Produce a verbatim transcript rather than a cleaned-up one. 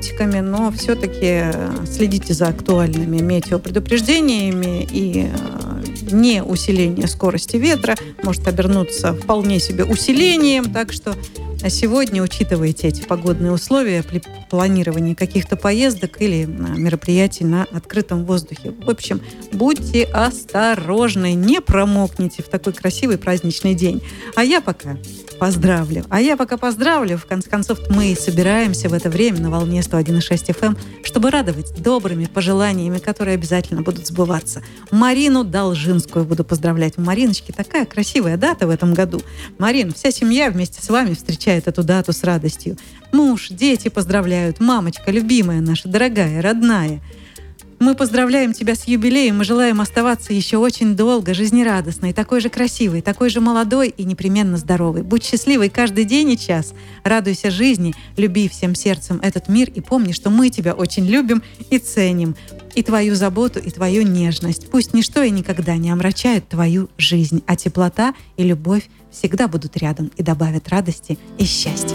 синоптиками, но все-таки следите за актуальными метеопредупреждениями, и не усиление скорости ветра может обернуться вполне себе усилением, так что сегодня учитывайте эти погодные условия при планировании каких-то поездок или мероприятий на открытом воздухе. В общем, будьте осторожны, не промокните в такой красивый праздничный день. А я пока поздравлю. А я пока поздравлю. В конце концов, мы собираемся в это время на волне сто один и шесть эф эм, чтобы радовать добрыми пожеланиями, которые обязательно будут сбываться. Марину Должинскую буду поздравлять. У Мариночки такая красивая дата в этом году. Марин, вся семья вместе с вами встречает эту дату с радостью. Муж, дети поздравляют. Мамочка, любимая наша, дорогая, родная. Мы поздравляем тебя с юбилеем. Мы желаем оставаться еще очень долго, жизнерадостной, такой же красивой, такой же молодой и непременно здоровой. Будь счастливой каждый день и час. Радуйся жизни, люби всем сердцем этот мир и помни, что мы тебя очень любим и ценим. И твою заботу, и твою нежность. Пусть ничто и никогда не омрачает твою жизнь, а теплота и любовь всегда будут рядом и добавят радости и счастья.